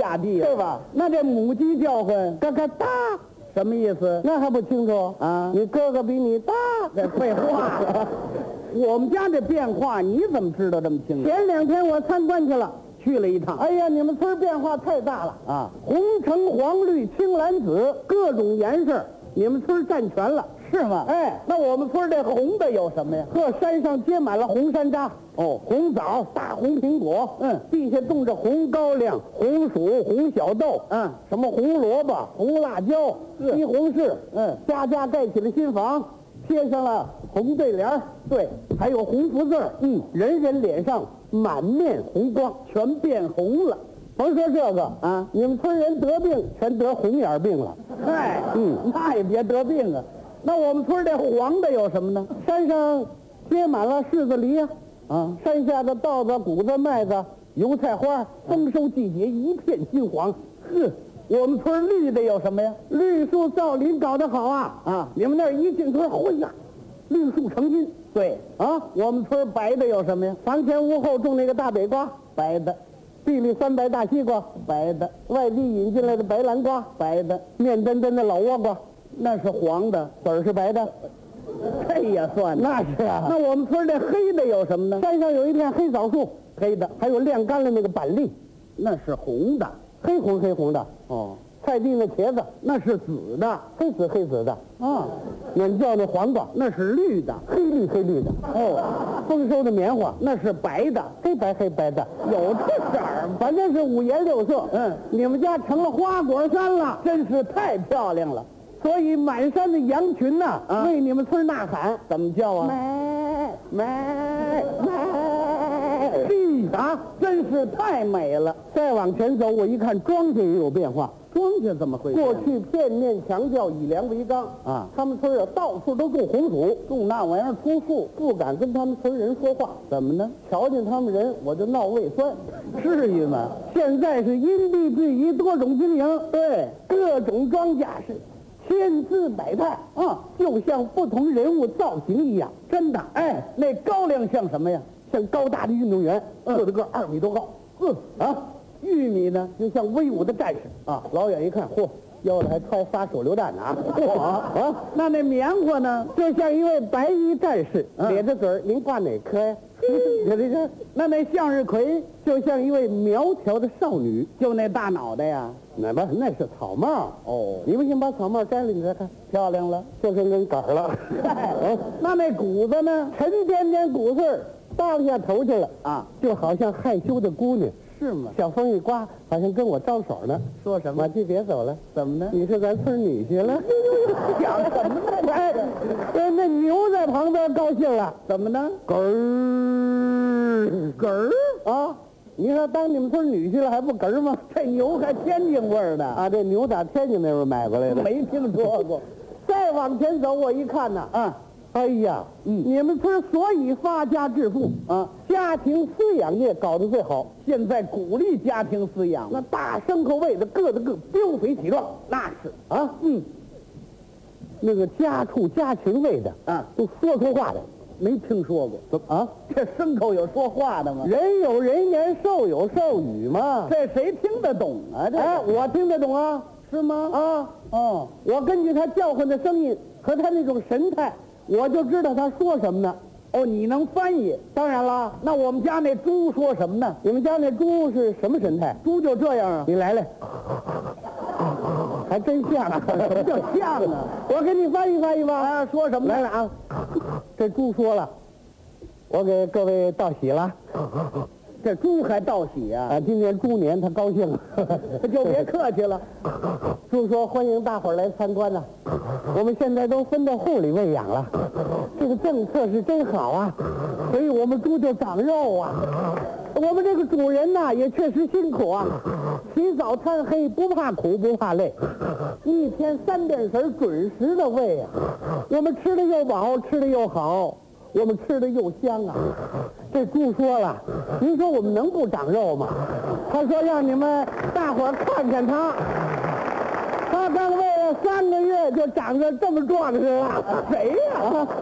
下地， 对吧？ 那这母鸡叫唤咯咯哒， 什么意思？ 那还不清楚啊你哥哥比你大。 这废话，我们家这变化你怎么知道这么清楚？ 前2天我参观去了， 去了一趟， 哎呀，你们村变化太大了啊！ 红橙黄绿青蓝紫各种颜色，你们村占全了。 是吗？ 哎， 那我们村这红的有什么呀？ 这山上结满了红山楂， 哦， 红枣、大红苹果， 嗯， 地下种着红高粱、红薯、红小豆， 嗯， 什么红萝卜、红辣椒、 是西红柿， 嗯， 家家盖起了新房，贴上了红对联儿， 对， 还有红福字儿，人人脸上满面红光， 全变红了。 甭说这个啊你们村人得病全得红眼病了。 嗨，那也别得病啊。那我们村这黄的有什么呢？ 山上结满了柿子梨呀，山下的稻子、谷子、麦子、油菜花，丰收季节一片金黄。 呵，我们村绿的有什么呀？ 绿树造林搞得好啊！ 啊， 你们那儿一进村，嚯呀，绿树成荫。 对啊， 我们村白的有什么呀？ 房前屋后种那个大北瓜， 白的， 地里300大西瓜， 白的， 外地引进来的白南瓜， 白的， 面墩墩的老倭瓜， 那是黄的， 籽儿是白的。 这也算的。 那是啊。 那我们村这黑的有什么呢？ 山上有一片黑枣树， 黑的， 还有晾干了那个板栗， 那是红的。 黑红的。 哦， 菜地那茄子， 那是紫的。 黑紫的。 啊， 你们叫那黄瓜， 那是绿的。 黑绿的。 哦， 丰收的棉花， 那是白的。 黑白的。 有这色儿， 反正是5颜6色。你们家成了花果山了， 真是太漂亮了。 所以满山的羊群呐，为你们村呐喊， 怎么叫啊？ 美。 啊，真是太美了。 再往前走，我一看庄稼也有变化。 庄稼怎么回事？ 过去片面强调以粮为纲啊， 他们村到处都种红薯， 种那玩意儿出树， 不敢跟他们村人说话。 怎么呢？ 瞧见他们人我就闹胃酸， 至于吗？ 现在是因地制宜，多种经营， 对， 各种庄稼是千姿百态啊，就像不同人物造型一样， 真的。哎，那高粱像什么呀？ 像高大的运动员，个子个2米多高。 玉米呢， 就像威武的战士啊！老远一看，嚯，腰里还揣仨手榴弹呢啊！ 那棉花呢？ 就像一位白衣战士，咧着嘴儿，您挂哪科呀？这那向日葵就像一位苗条的少女， 就那大脑袋呀？ 那是草帽哦。 你不信把草帽摘了，你再看， 漂亮了， 就跟根杆了。 那谷子呢？ 沉甸甸谷穗儿耷拉下头去了啊， 就好像害羞的姑娘。 是吗？ 小风一刮，好像跟我招手呢。 说什么？ 马季别走了， 怎么呢？ 你是咱村女婿了。 讲什么呢？ 哎，那牛在旁边高兴了， 怎么呢？ 咯儿啊！你说当你们村女婿了还不咯儿吗？ 这牛还天津味儿的啊！这牛打天津那边买过来的， 没听说过。 再往前走，我一看呢，哎呀，你们村所以发家致富啊，家庭饲养业搞得最好。 现在鼓励家庭饲养， 那大牲口喂的个子个膘肥体壮， 那是啊，那个家畜家禽喂的都说出话来， 没听说过。 怎么啊？ 这牲口有说话的吗？ 人有人言，兽有兽语嘛。 这谁听得懂啊？这我听得懂啊， 是吗？ 我根据他叫唤的声音和他那种神态。我就知道他说什么呢。 你能翻译？ 当然了。 那我们家那猪说什么呢？ 你们家那猪是什么神态？ 猪就这样啊？ 你来，还真像啊！ 什么叫像啊？ 我给你翻译翻译吧。 说什么？ 来了啊！这猪说了，我给各位道喜了。 这猪还道喜啊？ 今年猪年他高兴了， 就别客气了。 猪说欢迎大伙儿来参观呐，我们现在都分到户里喂养了，这个政策是真好啊，所以我们猪就长肉啊。我们这个主人呐也确实辛苦啊，起早贪黑，不怕苦不怕累，一天3遍食准时的喂啊，我们吃的又饱，吃的又好，我们吃的又香啊。这猪说了，您说我们能不长肉吗？他说让你们大伙儿看看他刚喂了3个月就长得这么壮实了。 谁呀？这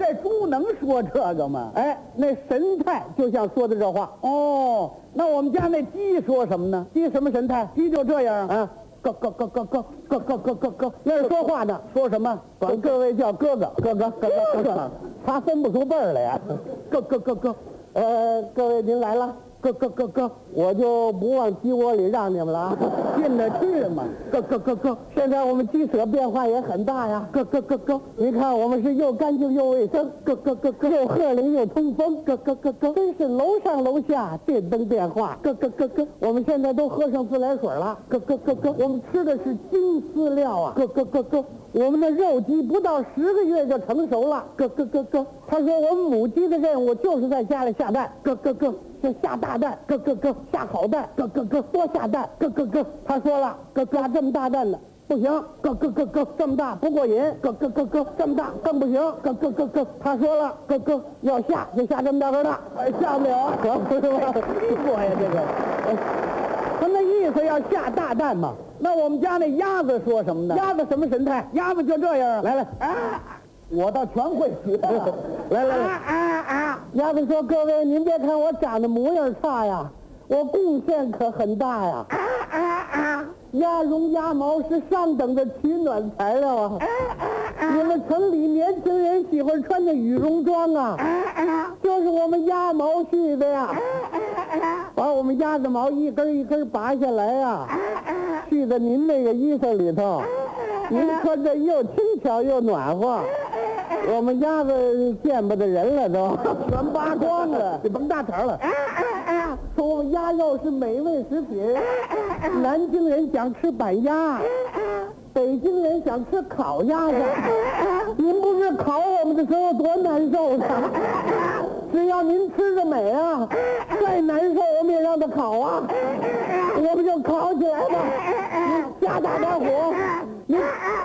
这猪能说这个吗？ 哎，那神态就像说的这话。 哦，那我们家那鸡说什么呢？ 鸡什么神态？ 鸡就这样啊，咯咯咯咯咯咯咯咯咯咯，那是说话呢。 说什么？ 管各位叫哥哥，哥哥，哥哥，哥哥，他分不出辈儿来呀。咯咯咯咯，各位您来了。咯咯咯咯，我就不往鸡窝里让你们了啊， 进得去吗？ 咯咯咯咯，现在我们鸡舍变化也很大呀，咯咯咯咯，你看我们是又干净又卫生，咯咯咯咯，又鹤龄又通风，咯咯咯咯，真是楼上楼下电灯电话，咯咯咯咯，我们现在都喝上自来水了，咯咯咯咯，我们吃的是精饲料啊，咯咯咯咯，我们的肉鸡不到10个月就成熟了，咯咯咯咯，他说我们母鸡的任务就是在家里下蛋，咯咯咯。就下大蛋，咯咯咯，下好蛋，咯咯咯，多下蛋，咯咯咯。他说了，咯下这么大蛋的不行，咯咯咯咯，这么大不过瘾，咯咯咯咯，这么大更不行，咯咯咯咯。他说了，咯咯要下就下这么大个的， 哎，下不了， 不是吧？ 鸡说呀，这个。 他那意思要下大蛋嘛。 那我们家那鸭子说什么呢？ 鸭子什么神态？ 鸭子就这样。 来来， 我倒全会学。 来来来，鸭子说：“各位，您别看我长得模样差呀，我贡献可很大呀。鸭绒鸭毛是上等的取暖材料啊。你们城里年轻人喜欢穿的羽绒装啊，就是我们鸭毛絮的呀。把我们鸭子毛一根一根拔下来呀，絮在您那个衣裳里头，您穿着又轻巧又暖和。”我们鸭子见不得人了都， 全扒光了， 你甭大茬了。说我们鸭肉是美味食品，南京人想吃板鸭，北京人想吃烤鸭子。您不知烤我们的时候多难受呢，只要您吃着美啊，再难受我们也让它烤啊，我们就烤起来吧。您加大点火，您。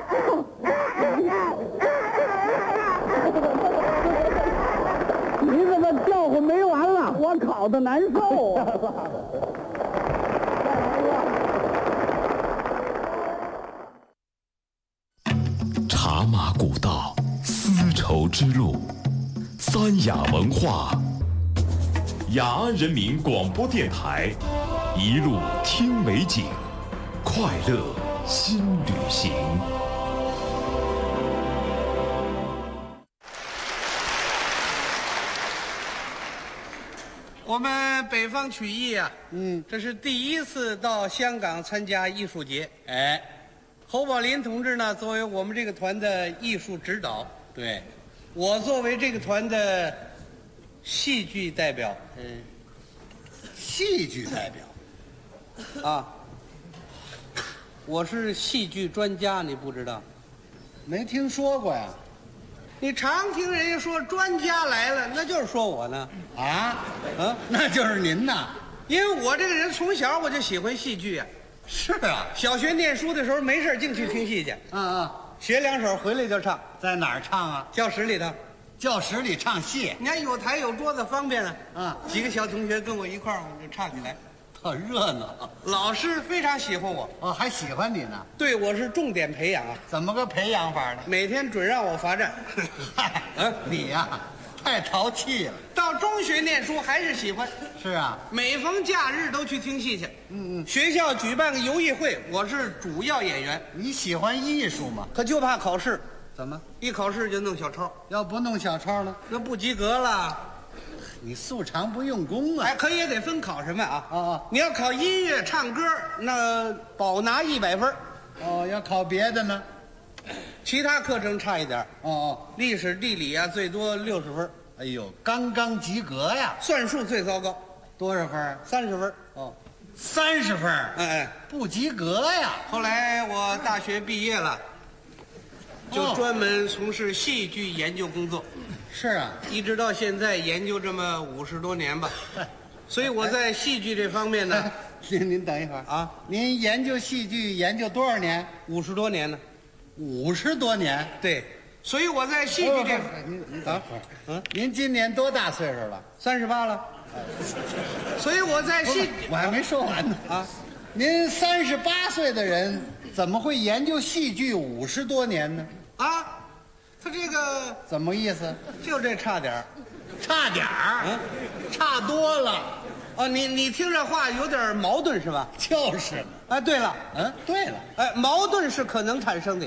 你怎么叫唤没完了？ 我烤的难受啊！ 茶马古道，丝绸之路，三雅文化，雅安人民广播电台，一路听美景，快乐新旅行。 我们北方曲艺啊，这是第一次到香港参加艺术节。哎，侯宝林同志呢，作为我们这个团的艺术指导，对，我作为这个团的戏剧代表， 戏剧代表啊，我是戏剧专家，你不知道？ 没听说过呀？ 你常听人家说专家来了，那就是说我呢。 啊，那就是您呐。 因为我这个人从小我就喜欢戏剧啊。 是啊， 小学念书的时候没事净去听戏去。学2首回来就唱。 在哪儿唱啊？ 教室里头。 教室里唱戏。 你看有台有桌子方便啊。 几个小同学跟我一块儿，我们就唱起来。 特热闹。 老师非常喜欢我。 哦，还喜欢你呢。 对我是重点培养啊。 怎么个培养法呢？ 每天准让我罚站。 你呀，太淘气了。 到中学念书还是喜欢。 是啊， 每逢假日都去听戏去。学校举办个游艺会，我是主要演员。 你喜欢艺术吗？ 可就怕考试。 怎么？ 一考试就弄小抄。 要不弄小抄呢？ 那不及格了。 你素常不用功啊！ 哎，可也得分考什么啊？你要考音乐、唱歌，那保拿100分。 哦，要考别的呢？ 其他课程差一点。历史、地理啊，最多60分。 哎呦，刚刚及格呀！ 算术最糟糕， 多少分 ？30分。 30分。 哎， 不及格呀！ 后来我大学毕业了，就专门从事戏剧研究工作。 是啊， 一直到现在研究这么50多年吧，所以我在戏剧这方面呢， 您等一会儿啊，您研究戏剧研究多少年 ？50多年呢 ？50多年？ 对，所以我在戏剧这您等会儿，您今年多大岁数了 ？38了。所以我在戏， 我还没说完呢啊！您38岁的人怎么会研究戏剧50多年呢？ 啊他这个怎么意思？ 就这差点儿。 差点儿，差多了。 哦，你听这话有点矛盾是吧？ 就是嘛。 哎，对了， 对了， 哎，矛盾是可能产生的，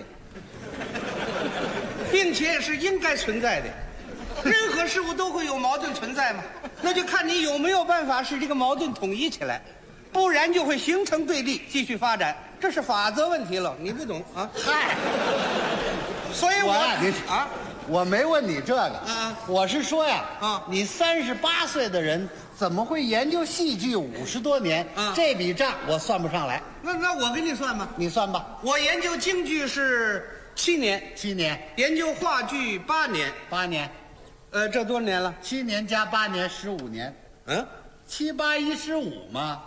并且也是应该存在的。任何事物都会有矛盾存在嘛，那就看你有没有办法使这个矛盾统一起来，不然就会形成对立，继续发展，这是法则问题了。你不懂啊？ 嗨， 所以我没问你这个，我是说呀， 你 38岁的人怎么会研究戏剧50多年？这笔账我算不上来。 那我给你算吧， 你算吧。 我研究京剧是7年 ，7年， 研究话剧8年 ，8年， 这多少年了 ？7年加8年，15年。7、8、15嘛。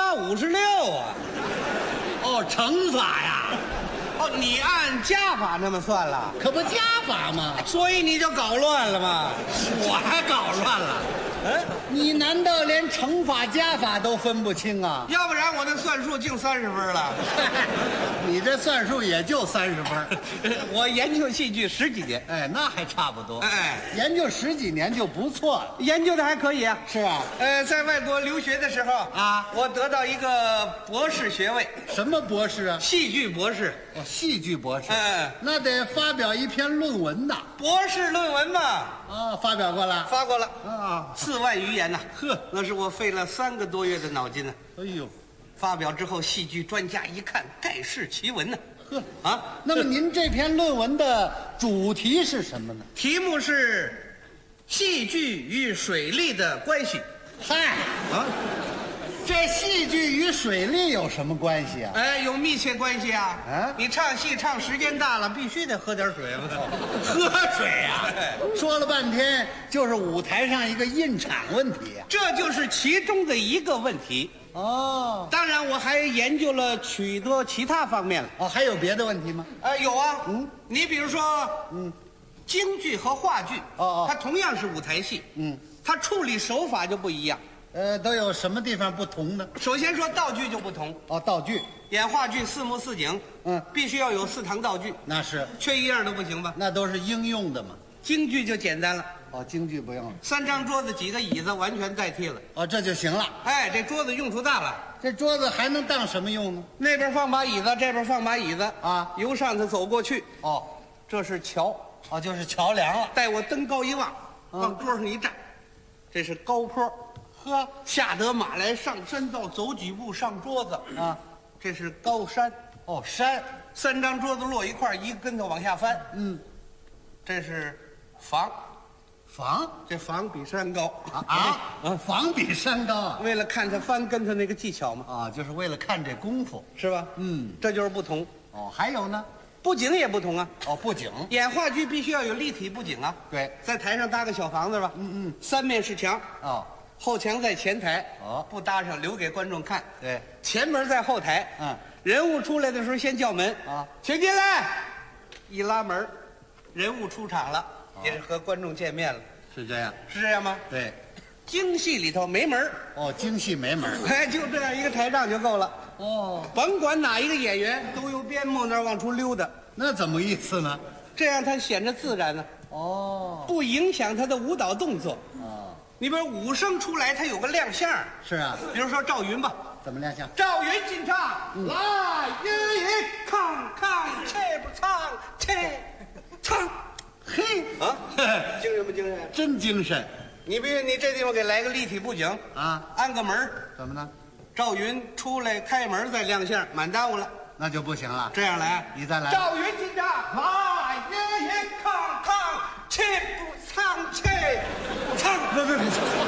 7、8、56啊。 哦，乘法呀。 哦，你按加法那么算了， 可不加法吗？ 所以你就搞乱了嘛。 我还搞乱了。你难道连乘法加法都分不清啊？ 要不然我那算术净30分了。 你这算术也就30分。 我研究戏剧10几年， 哎，那还差不多。 哎， 研究10几年就不错了。 研究的还可以啊。 是啊。 在外国留学的时候啊， 我得到一个博士学位。 什么博士啊？ 戏剧博士。 哦，戏剧博士。 那得发表一篇论文呐。 博士论文嘛。 啊，发表过了。 发过了。 啊 ，4万余言呐。呵，那是我费了3个多月的脑筋呢。 哎呦， 发表之后，戏剧专家一看，盖世奇闻呢。 呵啊， 那么您这篇论文的主题是什么呢？ 题目是戏剧与水利的关系。 嗨，这戏剧与水利有什么关系啊？ 哎，有密切关系啊！你唱戏唱时间大了，必须得喝点水嘛。 喝水呀！说了半天就是舞台上一个印场问题呀。 这就是其中的一个问题。 哦， 当然我还研究了许多其他方面了。 哦，还有别的问题吗？ 有啊。你比如说，京剧和话剧，它同样是舞台戏，它处理手法就不一样。 都有什么地方不同呢？ 首先说道具就不同。 哦，道具。 演话剧4幕4景，必须要有4堂道具。 那是， 缺一样都不行吧？ 那都是应用的嘛。 京剧就简单了。 哦，京剧不用了 ，3张桌子几个椅子完全代替了。 哦，这就行了。 哎，这桌子用处大了。 这桌子还能当什么用呢？ 那边放把椅子，这边放把椅子啊， 由上头走过去。 哦， 这是桥。 哦，就是桥梁了。 待我登高一望，往桌上一站，这是高坡。 呵， 下得马来上山道，走几步上桌子啊， 这是高山。 哦，山。 3张桌子摞一块，一个跟头往下翻。这是房。 房， 这房比山高房比山高啊！ 为了看他翻跟头那个技巧嘛。 啊，就是为了看这功夫， 是吧？这就是不同。 哦，还有呢？ 布景也不同啊。 哦，布景。 演话剧必须要有立体布景啊。 对， 在台上搭个小房子吧。3面是墙。 哦， 后墙在前台。 哦， 不搭上，留给观众看。 对， 前门在后台。人物出来的时候先叫门啊， 请进来。一拉门，人物出场了，也是和观众见面了。 是这样， 是这样吗？ 对。 京戏里头没门。 哦，京戏没门。 哎，就这样一个台账就够了。 哦， 甭管哪一个演员都由边幕那儿往出溜达。 那怎么意思呢？ 这样他显着自然呢。 哦， 不影响他的舞蹈动作。 哦， 你比如武生出来，他有个亮相。 是啊， 比如说赵云吧。 怎么亮相？ 赵云进场，来，一康康，切不唱，切唱，嘿啊，精神不精神？ 真精神。 你比如你这地方给来个立体布景啊， 安个门， 怎么呢？ 赵云出来开门再亮相，满耽误了， 那就不行了。 这样来， 你再来。 赵云进场，来，一康康，切不唱，切唱， 不。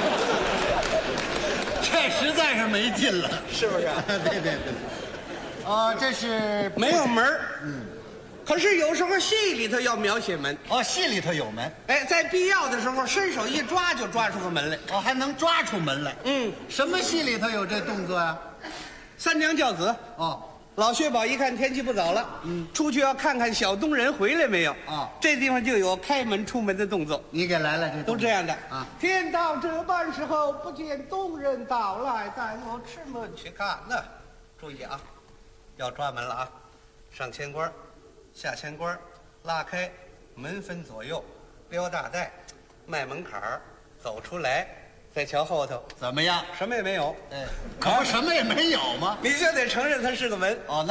这实在是没劲了， 是不是？ 对。哦，这是没有门儿。可是有时候戏里头要描写门。 哦，戏里头有门。 哎，在必要的时候伸手一抓就抓出个门来。 哦，还能抓出门来。什么戏里头有这动作呀？ 三娘教子。 哦， 老薛宝一看天气不早了，出去要看看小东人回来没有。 啊， 这地方就有开门出门的动作。 你给来了，这都这样的啊。 天到这般时候，不见东人到来，带我吃门去看。那注意啊，要抓门了啊！上千关，下千关，拉开， 门分左右，撩大带，迈门槛儿，走出来，再瞧后头， 怎么样？ 什么也没有。 可不什么也没有吗？ 你就得承认它是个门。 哦，那